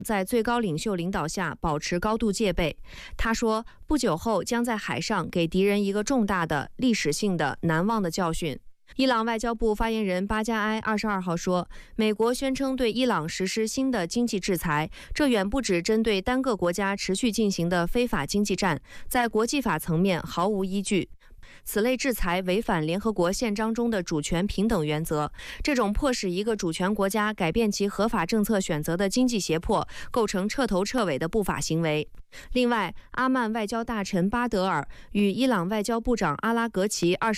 在最高领袖领导下保持高度戒备。他说，不久后将在海上给敌人一个重大的、历史性的、难忘的教训。伊朗外交部发言人巴加埃22号说，美国宣称对伊朗实施新的经济制裁，这远不止针对单个国家持续进行的非法经济战，在国际法层面毫无依据。此类制裁违反联合国宪章中的主权平等原则，这种迫使一个主权国家改变其合法政策选择的经济胁迫，构成彻头彻尾的不法行为。另外，阿曼外交大臣巴德尔与伊朗外交部长阿拉格齐